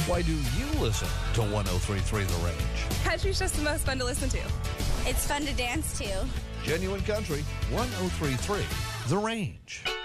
Why do you listen to 103.3 The Range? Country's just the most fun to listen to. It's fun to dance to. Genuine Country, 103.3 The Range.